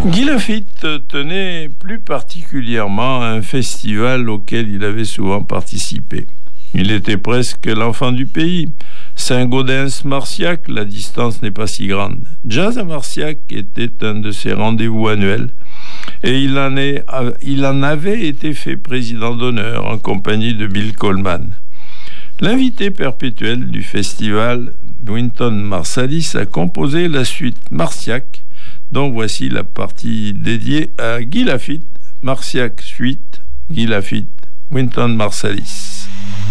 Guy Laffitte tenait plus particulièrement à un festival auquel il avait souvent participé. Il était presque l'enfant du pays. Saint-Gaudens-Marciac, la distance n'est pas si grande. Jazz à Marciac était un de ses rendez-vous annuels et il en avait été fait président d'honneur en compagnie de Bill Coleman. L'invité perpétuel du festival, Wynton Marsalis, a composé la suite Marciac, dont voici la partie dédiée à Guy Laffitte, Marciac suite, Guy Laffitte, Wynton Marsalis.